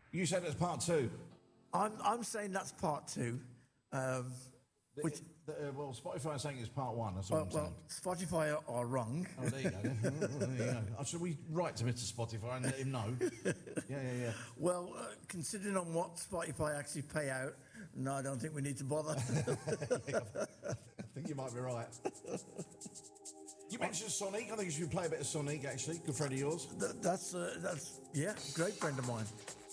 You said it's part 2. I'm saying that's part 2. Which well, Spotify is saying it's part 1. That's what I'm saying. Spotify are wrong. Oh, there you go. There you go. Should we write to Mr. Spotify and let him know? Yeah. Well, considering on what Spotify actually pay out, no, I don't think we need to bother. I think you might be right. You mentioned Sonic. I think you should play a bit of Sonic, actually. Good friend of yours. That's great friend of mine.